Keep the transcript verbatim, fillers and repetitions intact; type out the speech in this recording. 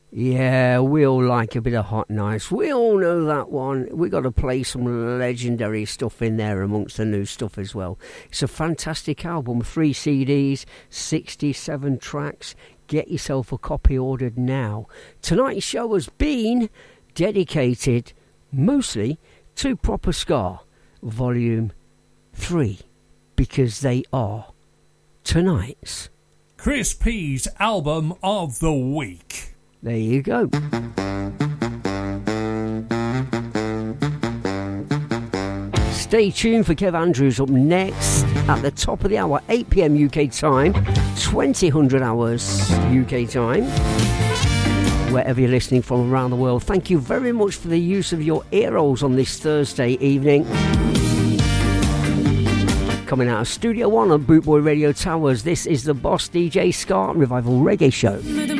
Yeah, we all like a bit of Hot Nights. We all know that one. We got to play some legendary stuff in there amongst the new stuff as well. It's a fantastic album, three C Ds, sixty-seven tracks. Get yourself a copy ordered now. Tonight's show has been dedicated mostly to Proper Ska Volume three, because they are tonight's Chris P's album of the week. There you go. Stay tuned for Kev Andrews up next at the top of the hour, eight p.m. U K time, twenty hundred hours U K time. Wherever you're listening from around the world, thank you very much for the use of your earholes on this Thursday evening. Coming out of Studio One on Bootboy Radio Towers, this is the Boss D J Ska Revival Reggae Show.